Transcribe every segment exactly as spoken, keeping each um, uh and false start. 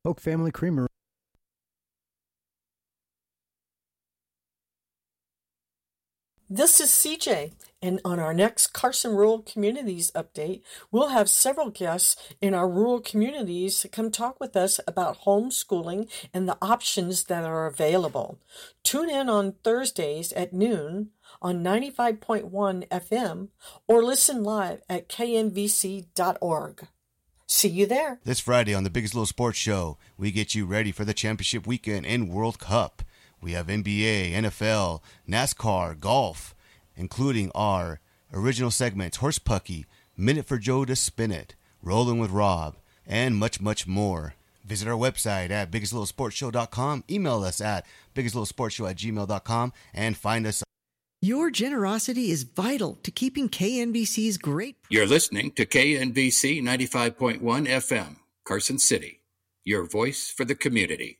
Oak Family Creamery. This is C J, and on our next Carson Rural Communities update, we'll have several guests in our rural communities to come talk with us about homeschooling and the options that are available. Tune in on Thursdays at noon on ninety-five point one F M or listen live at K N V C dot org. See you there. This Friday on the Biggest Little Sports Show, we get you ready for the championship weekend and World Cup. We have N B A, N F L, NASCAR, golf, including our original segments, Horse Pucky, Minute for Joe to Spin It, Rolling with Rob, and much, much more. Visit our website at biggest little sports show dot com, email us at biggest little sports show at gmail dot com, and find us. Your generosity is vital to keeping K N B C's great... You're listening to K N B C ninety-five point one F M, Carson City, your voice for the community.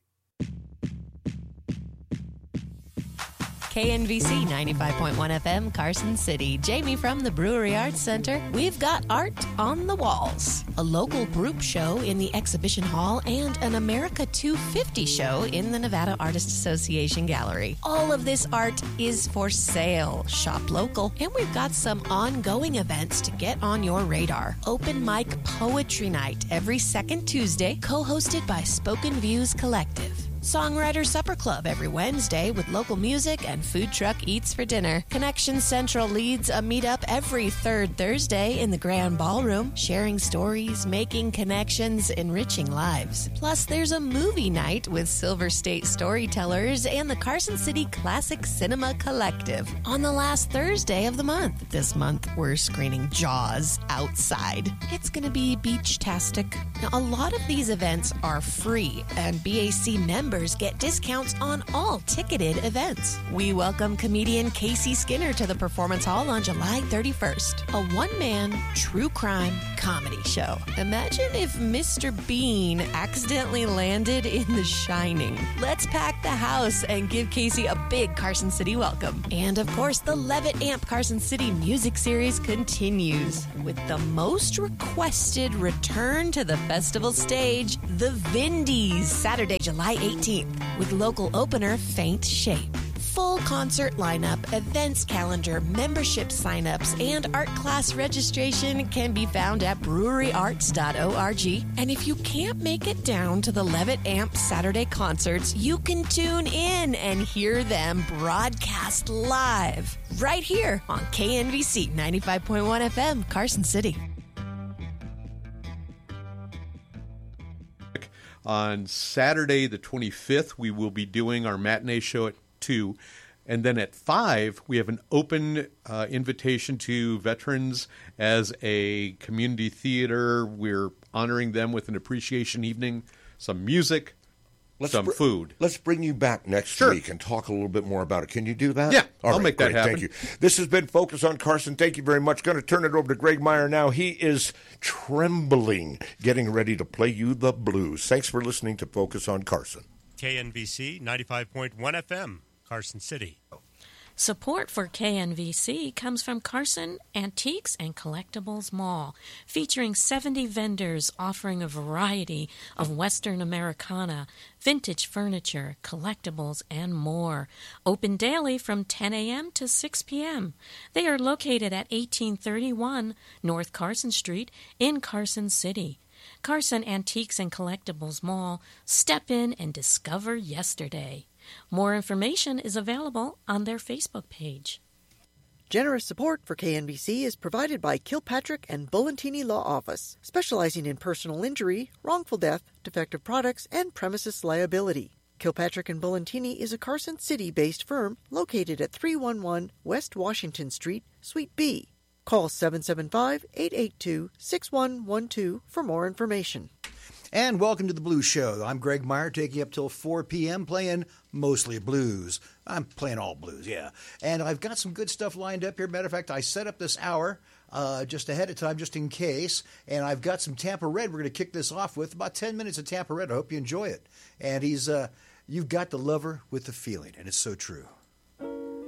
K N V C ninety-five point one F M, Carson City. Jamie from the Brewery Arts Center. We've got art on the walls, a local group show in the exhibition hall, and an America two fifty show in the Nevada Artists Association Gallery. All of this art is for sale. Shop local, and we've got some ongoing events to get on your radar. Open mic poetry night every second Tuesday, co-hosted by Spoken Views Collective. Songwriter Supper Club every Wednesday with local music and food truck eats for dinner. Connection Central leads a meetup every third Thursday in the Grand Ballroom, sharing stories, making connections, enriching lives. Plus, there's a movie night with Silver State Storytellers and the Carson City Classic Cinema Collective on the last Thursday of the month. This month, we're screening Jaws outside. It's going to be beach-tastic. Now, a lot of these events are free, and B A C members get discounts on all ticketed events. We welcome comedian Casey Skinner to the Performance Hall on July thirty-first, a one-man true crime comedy show. Imagine if Mister Bean accidentally landed in The Shining. Let's pack the house and give Casey a big Carson City welcome. And of course, the Levitt Amp Carson City music series continues with the most requested return to the festival stage, the Vindies, Saturday, July eighteenth, with local opener Faint Shape. Full concert lineup, events calendar, membership signups, and art class registration can be found at brewery arts dot org. And if you can't make it down to the Levitt Amp Saturday concerts, you can tune in and hear them broadcast live right here on K N V C ninety-five point one F M, Carson City. On Saturday, the twenty-fifth, we will be doing our matinee show at two. And then at five, we have an open uh, invitation to veterans as a community theater. We're honoring them with an appreciation evening, some music, let's some br- food. Let's bring you back next Sure. week and talk a little bit more about it. Can you do that? Yeah, All I'll right, make that great. happen. Thank you. This has been Focus on Carson. Thank you very much. Going to turn it over to Greg Meyer now. He is trembling, getting ready to play you the blues. Thanks for listening to Focus on Carson. K N V C ninety-five point one F M, Carson City. Support for K N V C comes from Carson Antiques and Collectibles Mall, featuring seventy vendors offering a variety of Western Americana, vintage furniture, collectibles, and more. Open daily from ten a.m. to six p.m. They are located at eighteen thirty-one North Carson Street in Carson City. Carson Antiques and Collectibles Mall. Step in and discover yesterday. More information is available on their Facebook page. Generous support for K N B C is provided by Kilpatrick and Bullantini Law Office, specializing in personal injury, wrongful death, defective products, and premises liability. Kilpatrick and Bullantini is a Carson City-based firm located at three one one West Washington Street, Suite B. Call seven seven five, eight eight two, six one one two for more information. And welcome to the Blues Show. I'm Greg Meyer, taking you up till four p.m., playing mostly blues. I'm playing all blues, yeah. And I've got some good stuff lined up here. Matter of fact, I set up this hour uh, just ahead of time, just in case. And I've got some Tampa Red we're going to kick this off with. About ten minutes of Tampa Red. I hope you enjoy it. And he's, uh, you've got the lover with the feeling, and it's so true.